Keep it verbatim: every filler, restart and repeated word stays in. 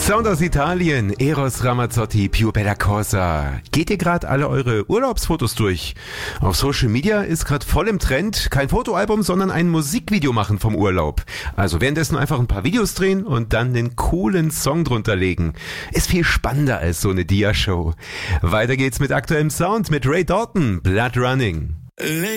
Sound aus Italien, Eros Ramazzotti, Più Bella Cosa. Geht ihr gerade alle eure Urlaubsfotos durch? Auf Social Media ist gerade voll im Trend, kein Fotoalbum, sondern ein Musikvideo machen vom Urlaub. Also währenddessen einfach ein paar Videos drehen und dann den coolen Song drunter legen. Ist viel spannender als so eine Dia-Show. Weiter geht's mit aktuellem Sound mit Ray Dalton, Blood Running.